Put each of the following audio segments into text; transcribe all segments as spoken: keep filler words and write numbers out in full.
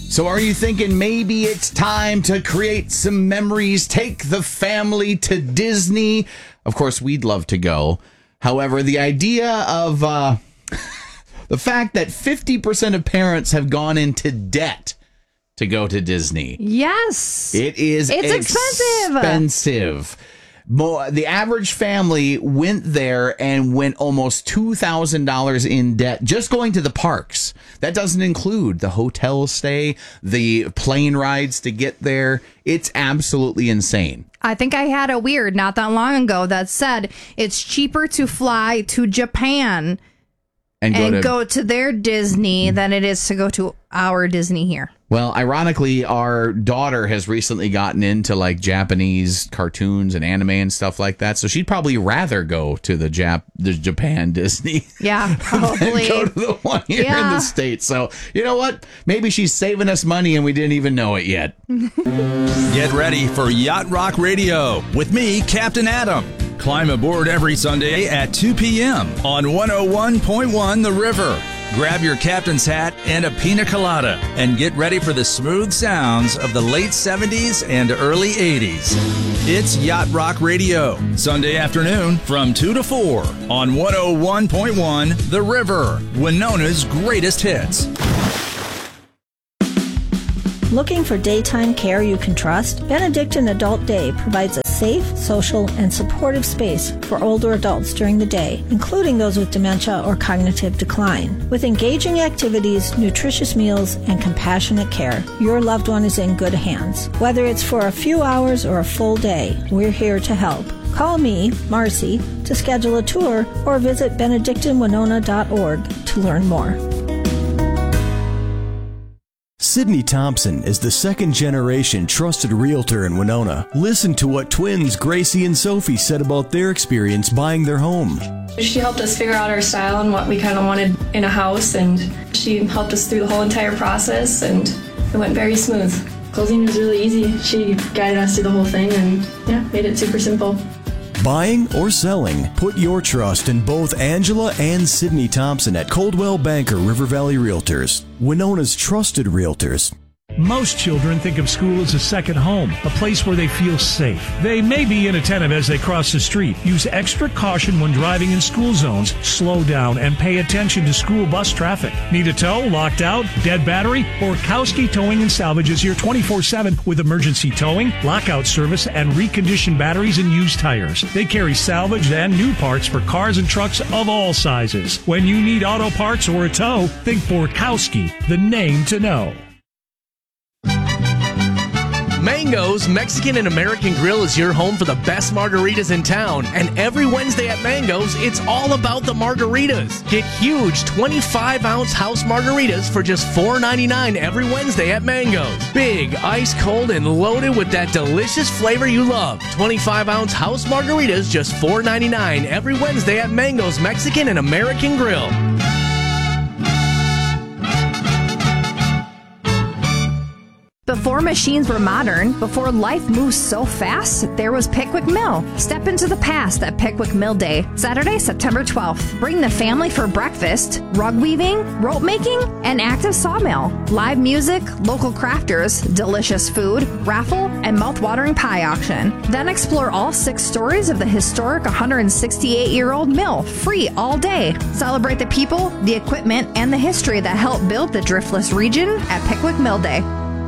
So are you thinking maybe it's time to create some memories, take the family to Disney? Of course, we'd love to go. However, the idea of uh, the fact that fifty percent of parents have gone into debt to go to Disney. Yes. It is it's expensive. expensive. More, the average family went there and went almost two thousand dollars in debt just going to the parks. That doesn't include the hotel stay, the plane rides to get there. It's absolutely insane. I think I had a weird not that long ago that said it's cheaper to fly to Japan and go, and to, go to their Disney than it is to go to our Disney here. Well, ironically, our daughter has recently gotten into like Japanese cartoons and anime and stuff like that. So she'd probably rather go to the Jap the Japan Disney. Yeah, probably. than go to the one here yeah. in the States. So you know what? Maybe she's saving us money and we didn't even know it yet. Get ready for Yacht Rock Radio with me, Captain Adam. Climb aboard every Sunday at two p.m. on one oh one point one The River. Grab your captain's hat and a pina colada and get ready for the smooth sounds of the late seventies and early eighties. It's Yacht Rock Radio, Sunday afternoon from two to four on one oh one point one The River, Winona's greatest hits. Looking for daytime care you can trust? Benedictine Adult Day provides a safe, social, and supportive space for older adults during the day, including those with dementia or cognitive decline. With engaging activities, nutritious meals, and compassionate care, your loved one is in good hands. Whether it's for a few hours or a full day, we're here to help. Call me, Marcy, to schedule a tour or visit benedictine winona dot org to learn more. Sydney Thompson is the second-generation trusted realtor in Winona. Listen to what twins Gracie and Sophie said about their experience buying their home. She helped us figure out our style and what we kind of wanted in a house, and she helped us through the whole entire process, and it went very smooth. Closing was really easy. She guided us through the whole thing and, yeah, made it super simple. Buying or selling, put your trust in both Angela and Sydney Thompson at Coldwell Banker River Valley Realtors, Winona's trusted realtors. Most children think of school as a second home, a place where they feel safe. They may be inattentive as they cross the street. Use extra caution when driving in school zones. Slow down and pay attention to school bus traffic. Need a tow, locked out, dead battery? Borkowski Towing and Salvage is here twenty-four seven with emergency towing, lockout service, and reconditioned batteries and used tires. They carry salvaged and new parts for cars and trucks of all sizes. When you need auto parts or a tow, think Borkowski, the name to know. Mango's Mexican and American Grill is your home for the best margaritas in town. And every Wednesday at Mango's, it's all about the margaritas. Get huge twenty-five ounce house margaritas for just four ninety-nine every Wednesday at Mango's. Big, ice cold, and loaded with that delicious flavor you love. twenty-five ounce house margaritas just four ninety-nine every Wednesday at Mango's Mexican and American Grill. Before machines were modern, before life moves so fast, there was Pickwick Mill. Step into the past at Pickwick Mill Day, Saturday, September twelfth. Bring the family for breakfast, rug weaving, rope making, and active sawmill. Live music, local crafters, delicious food, raffle, and mouth-watering pie auction. Then explore all six stories of the historic one hundred sixty-eight-year-old mill, free all day. Celebrate the people, the equipment, and the history that helped build the Driftless region at Pickwick Mill Day.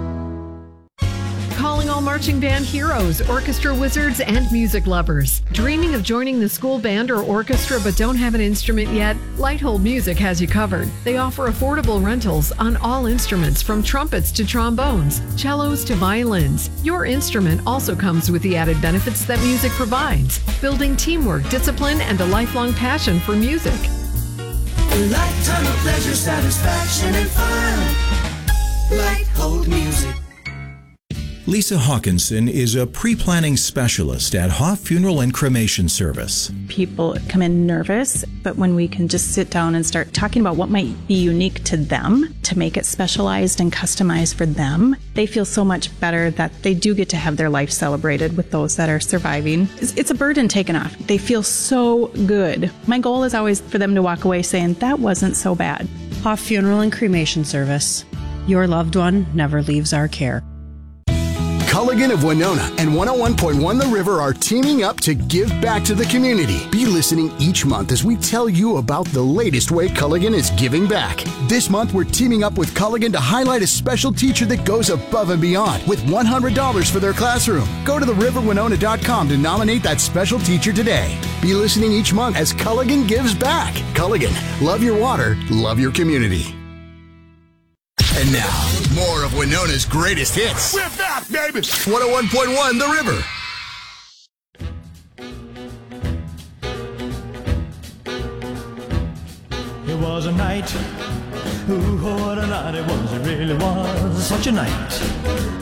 Calling all marching band heroes, orchestra wizards, and music lovers. Dreaming of joining the school band or orchestra but don't have an instrument yet? Lighthold Music has you covered. They offer affordable rentals on all instruments from trumpets to trombones, cellos to violins. Your instrument also comes with the added benefits that music provides, building teamwork, discipline, and a lifelong passion for music. A lifetime of pleasure, satisfaction, and fun. Lighthold Music. Lisa Hawkinson is a pre-planning specialist at Hoff Funeral and Cremation Service. People come in nervous, but when we can just sit down and start talking about what might be unique to them to make it specialized and customized for them, they feel so much better that they do get to have their life celebrated with those that are surviving. It's a burden taken off. They feel so good. My goal is always for them to walk away saying, that wasn't so bad. Hoff Funeral and Cremation Service. Your loved one never leaves our care. Culligan of Winona and one oh one point one The River are teaming up to give back to the community. Be listening each month as we tell you about the latest way Culligan is giving back. This month, we're teaming up with Culligan to highlight a special teacher that goes above and beyond with one hundred dollars for their classroom. Go to the river winona dot com to nominate that special teacher today. Be listening each month as Culligan gives back. Culligan, love your water, love your community. And now, more of Winona's greatest hits. We're back, baby. one oh one point one The River. It was a night. Ooh, what a night it was. It really was such a night.